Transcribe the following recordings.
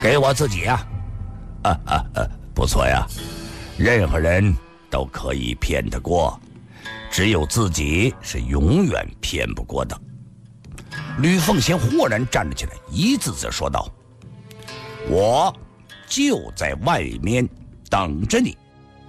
给我自己呀！不错呀，任何人都可以骗得过，只有自己是永远骗不过的。吕奉先豁然站了起来，一字字说道：“我就在外面等着你。”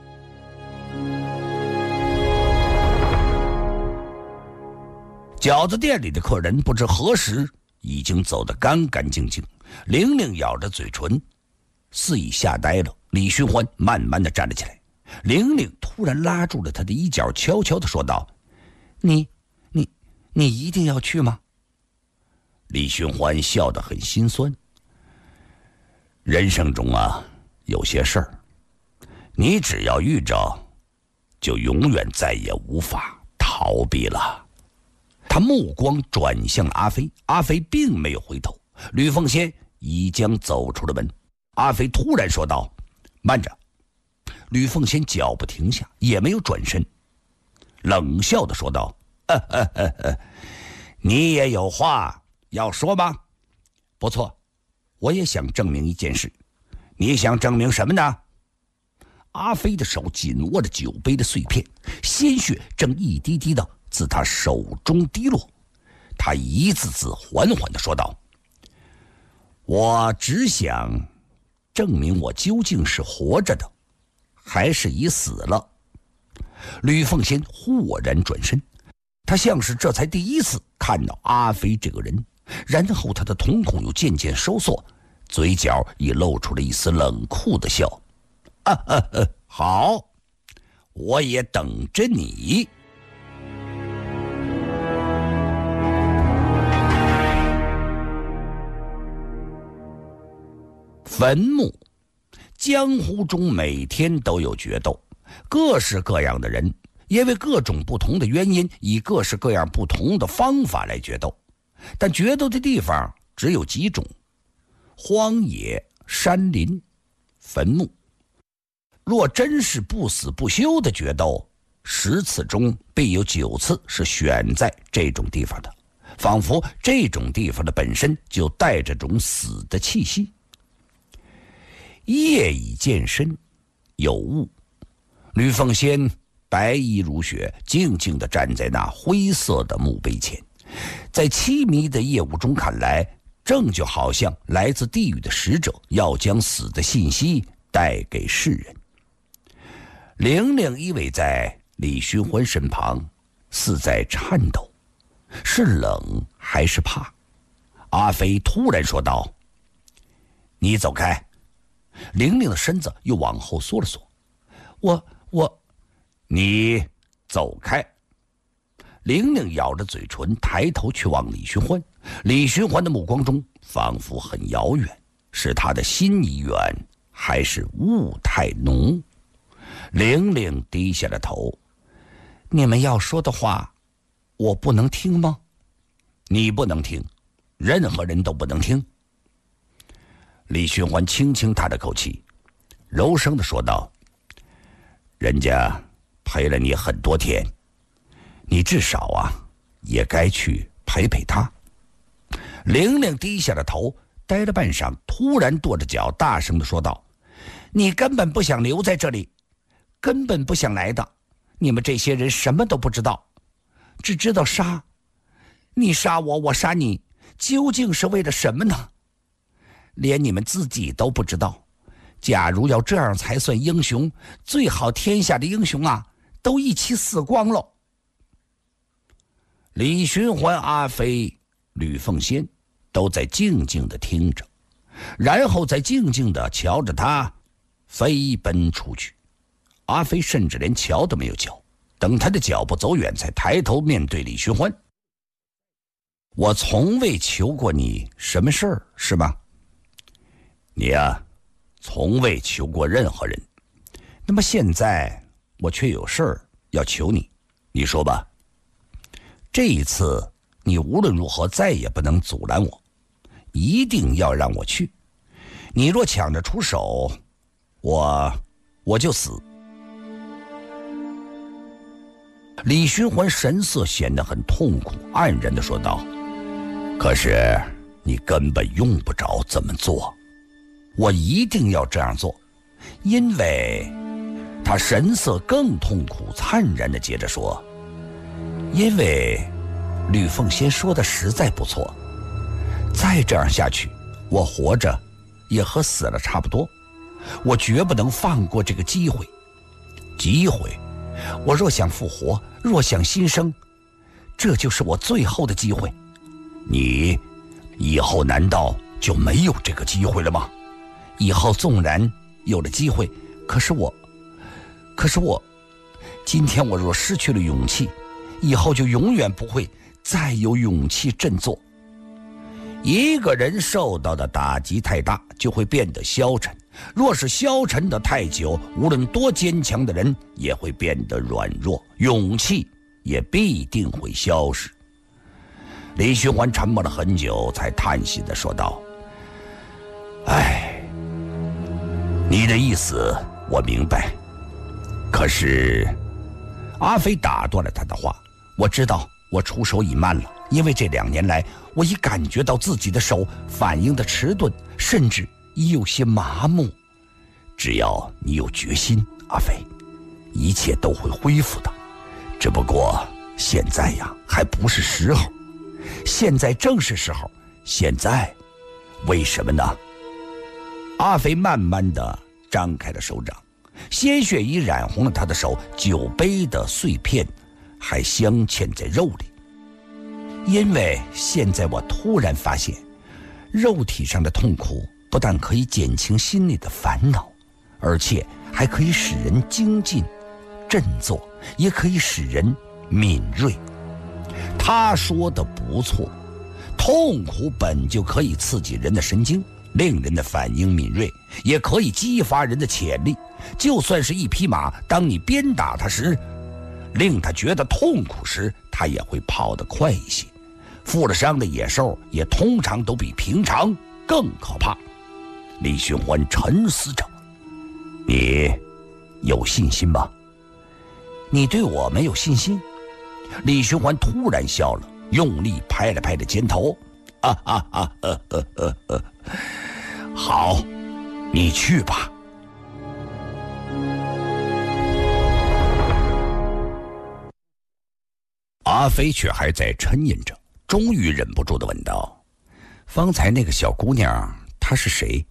饺子店里的客人不知何时已经走得干干净净，玲玲咬着嘴唇，似已吓呆了。李寻欢慢慢地站了起来，玲玲突然拉住了他的衣角，悄悄地说道：“你一定要去吗？”李寻欢笑得很心酸。人生中啊，有些事儿，你只要遇着，就永远再也无法逃避了。他目光转向了阿飞，阿飞并没有回头。吕奉先已将走出了门，阿飞突然说道：“慢着！”吕奉先脚步停下，也没有转身，冷笑地说道：“你也有话要说吗？不错，我也想证明一件事。你想证明什么呢？”阿飞的手紧握着酒杯的碎片，鲜血正一滴滴的自他手中滴落。他一字字缓缓地说道：“我只想证明我究竟是活着的，还是已死了。”吕奉先豁然转身，他像是这才第一次看到阿飞这个人，然后他的瞳孔又渐渐收缩，嘴角已露出了一丝冷酷的笑。好，我也等着你。坟墓，江湖中每天都有决斗，各式各样的人因为各种不同的原因，以各式各样不同的方法来决斗。但决斗的地方只有几种：荒野、山林、坟墓。若真是不死不休的决斗，10次中必有9次是选在这种地方的，仿佛这种地方的本身就带着种死的气息。夜已渐深，有雾。吕奉先白衣如雪，静静地站在那灰色的墓碑前，在凄迷的夜雾中看来，正就好像来自地狱的使者要将死的信息带给世人。玲玲依偎在李寻欢身旁，似在颤抖，是冷还是怕？阿飞突然说道：“你走开。”玲玲的身子又往后缩了缩。你走开。玲玲咬着嘴唇，抬头去望李寻欢。李寻欢的目光中仿佛很遥远，是他的心已远，还是雾太浓？玲玲低下了头。你们要说的话，我不能听吗？你不能听，任何人都不能听。李寻欢轻轻叹了口气，柔声地说道：“人家陪了你很多天，你至少啊，也该去陪陪他。”玲玲低下了头，呆了半晌，突然跺着脚，大声地说道：“你根本不想留在这里，根本不想来的。你们这些人什么都不知道，只知道杀。你杀我，我杀你，究竟是为了什么呢？连你们自己都不知道。假如要这样才算英雄，最好天下的英雄啊，都一起死光了。”李寻欢、阿飞、吕奉先都在静静地听着，然后再静静地瞧着他飞奔出去。阿飞甚至连瞧都没有瞧，等他的脚步走远，才抬头面对李寻欢：“我从未求过你什么事儿，是吗？你呀，从未求过任何人。那么现在我却有事儿要求你，你说吧。这一次你无论如何再也不能阻拦我，一定要让我去。你若抢着出手，我就死。”李寻欢神色显得很痛苦，黯然地说道：“可是你根本用不着这么做。 我一定要这样做，因为他神色更痛苦灿然地接着说，因为吕凤仙说的实在不错，再这样下去，我活着也和死了差不多，我绝不能放过这个机会。我若想复活，若想新生，这就是我最后的机会。你以后难道就没有这个机会了吗？以后纵然有了机会，可是我今天我若失去了勇气，以后就永远不会再有勇气振作。一个人受到的打击太大，就会变得消沉，若是消沉得太久，无论多坚强的人也会变得软弱，勇气也必定会消失。李寻欢沉默了很久，才叹息地说道，你的意思我明白，可是……阿飞打断了他的话，我知道我出手已慢了，因为这2年来，我已感觉到自己的手反应的迟钝，甚至已有些麻木。只要你有决心，阿飞，一切都会恢复的。只不过现在呀，还不是时候，现在正是时候。现在，为什么呢？阿飞慢慢地张开了手掌，鲜血已染红了他的手，酒杯的碎片还镶嵌在肉里。因为现在我突然发现，肉体上的痛苦不但可以减轻心里的烦恼，而且还可以使人精进振作，也可以使人敏锐。他说的不错，痛苦本就可以刺激人的神经，令人的反应敏锐，也可以激发人的潜力。就算是一匹马，当你鞭打它时，令他觉得痛苦时，他也会跑得快一些。负了伤的野兽也通常都比平常更可怕。李寻欢沉思着，你有信心吗？你对我没有信心？李寻欢突然笑了，用力拍了拍着肩头，好，你去吧。阿飞却还在沉吟着，终于忍不住地问道，方才那个小姑娘她是谁？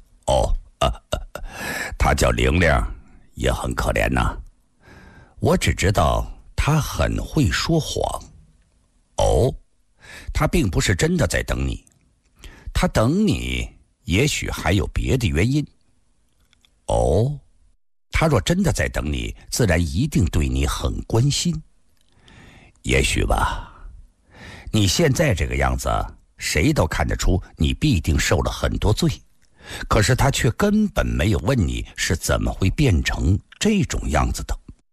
她叫玲玲，也很可怜呐。我只知道她很会说谎。她并不是真的在等你，她等你也许还有别的原因。她若真的在等你，自然一定对你很关心。也许吧，你现在这个样子，谁都看得出你必定受了很多罪，可是他却根本没有问你是怎么会变成这种样子的。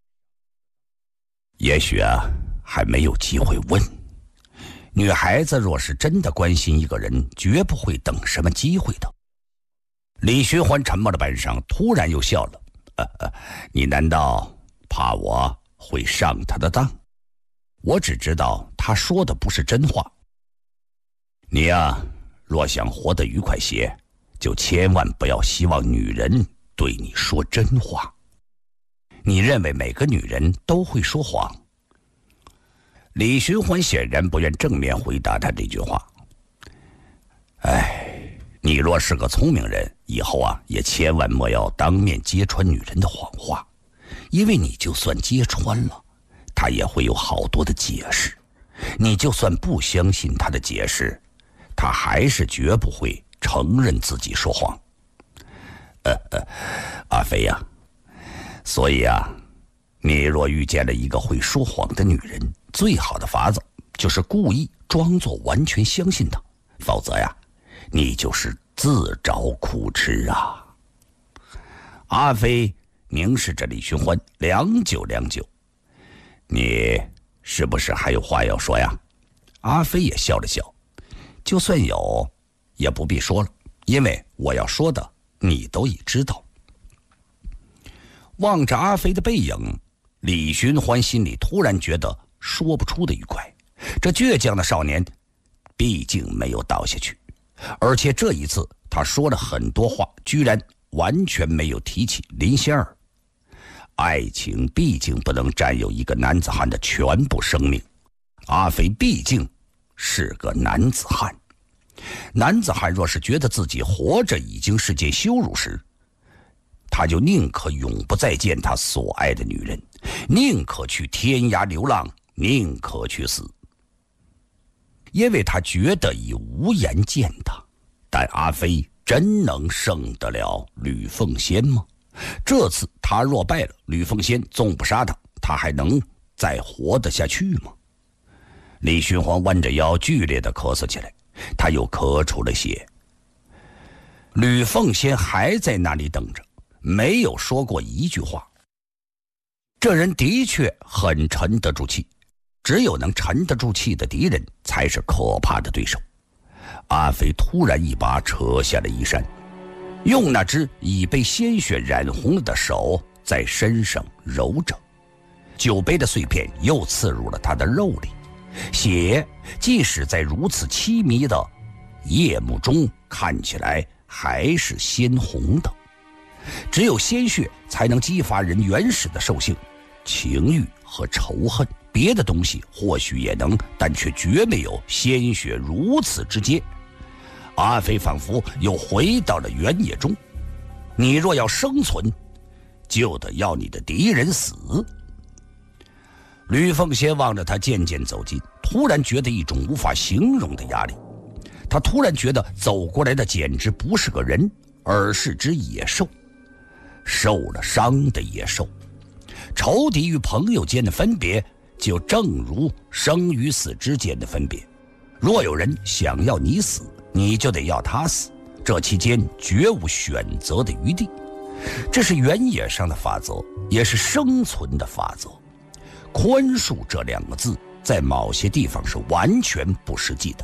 也许还没有机会问。女孩子若是真的关心一个人，绝不会等什么机会的。李寻欢沉默了半晌，突然又笑了，你难道怕我会上他的当？我只知道他说的不是真话。你若想活得愉快些，就千万不要希望女人对你说真话。你认为每个女人都会说谎？李寻欢显然不愿正面回答他这句话。你若是个聪明人，以后也千万莫要当面揭穿女人的谎话，因为你就算揭穿了，他也会有好多的解释。你就算不相信他的解释，他还是绝不会承认自己说谎。阿飞呀，所以你若遇见了一个会说谎的女人，最好的法子就是故意装作完全相信她，否则你就是自找苦吃啊。阿飞凝视着李寻欢，良久。你是不是还有话要说呀？阿飞也笑了笑，就算有，也不必说了，因为我要说的你都已知道。望着阿飞的背影，李寻欢心里突然觉得说不出的愉快。这倔强的少年毕竟没有倒下去， 而且这一次他说了很多话，居然完全没有提起林仙儿。爱情毕竟不能占有一个男子汉的全部生命，阿飞毕竟是个男子汉。男子汉若是觉得自己活着已经是件羞辱时，他就宁可永不再见他所爱的女人，宁可去天涯流浪，宁可去死。因为他觉得已无颜见他。但阿飞真能胜得了吕凤仙吗？这次他若败了，吕凤仙纵不杀他，他还能再活得下去吗？李寻欢弯着腰剧烈地咳嗽起来，他又咳出了血。吕凤仙还在那里等着，没有说过一句话。这人的确很沉得住气，只有能沉得住气的敌人才是可怕的对手。阿飞突然一把扯下了衣衫，用那只已被鲜血染红了的手在身上揉着，酒杯的碎片又刺入了他的肉里，血即使在如此凄迷的夜幕中看起来还是鲜红的。只有鲜血才能激发人原始的兽性，情欲和仇恨，别的东西或许也能，但却绝没有鲜血如此之接。阿飞仿佛又回到了原野中，你若要生存，就得要你的敌人死。吕凤仙望着他渐渐走近，突然觉得一种无法形容的压力。他突然觉得走过来的简直不是个人，而是只野兽，受了伤的野兽。仇敌与朋友间的分别，就正如生与死之间的分别。若有人想要你死，你就得要他死，这期间绝无选择的余地。这是原野上的法则，也是生存的法则。宽恕这两个字在某些地方是完全不实际的。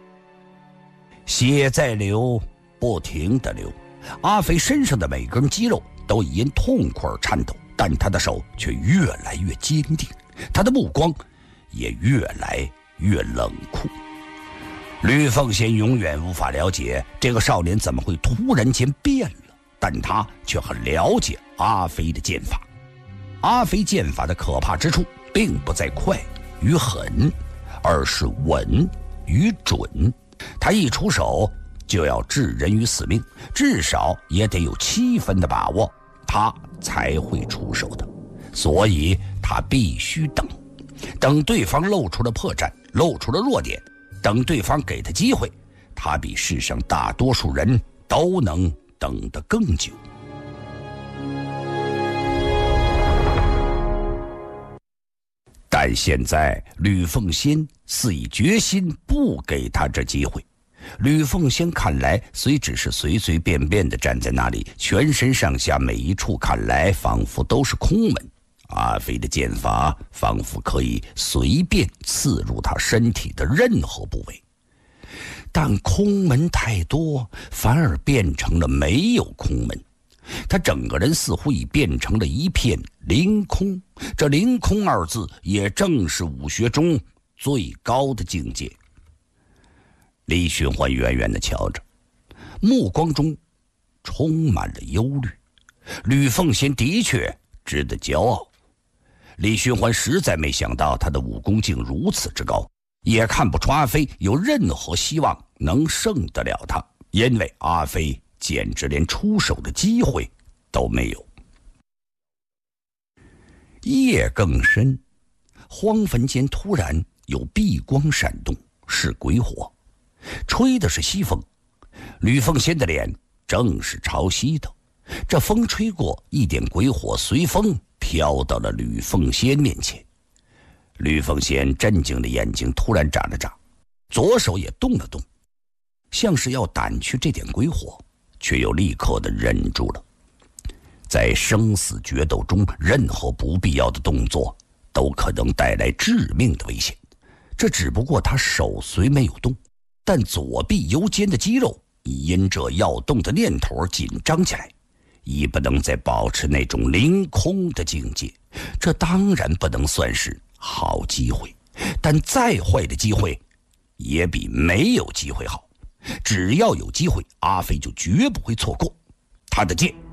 血在流，不停地流，阿飞身上的每根肌肉都已因痛苦而颤抖，但他的手却越来越坚定，他的目光也越来越冷酷。吕凤仙永远无法了解这个少年怎么会突然间变了，但他却很了解阿飞的剑法。阿飞剑法的可怕之处并不在快与狠，而是稳与准。他一出手就要置人于死命，至少也得有7分的把握，他才会出手的。所以他必须等对方露出了破绽，露出了弱点，等对方给他机会，他比世上大多数人都能等得更久。但现在吕凤仙似已决心不给他这机会。吕凤仙看来虽只是随随便便地站在那里，全身上下每一处看来仿佛都是空门。阿飞的剑法仿佛可以随便刺入他身体的任何部位，但空门太多，反而变成了没有空门。他整个人似乎已变成了一片凌空，这凌空二字也正是武学中最高的境界。李寻欢远远地瞧着，目光中充满了忧虑。吕凤仙的确值得骄傲，李寻欢实在没想到他的武功竟如此之高，也看不出阿飞有任何希望能胜得了他，因为阿飞简直连出手的机会都没有。夜更深，荒坟间突然有碧光闪动，是鬼火，吹的是西风。吕凤仙的脸正是朝西的，这风吹过，一点鬼火随风飘到了吕凤仙面前。吕凤仙震惊的眼睛突然眨了眨，左手也动了动，像是要掸去这点鬼火，却又立刻的忍住了。在生死决斗中，任何不必要的动作都可能带来致命的危险。这只不过他手虽没有动，但左臂右肩的肌肉已因这要动的念头而紧张起来，已不能再保持那种凌空的境界。这当然不能算是好机会，但再坏的机会也比没有机会好。 只要有机会，阿飞就绝不会错过。他的剑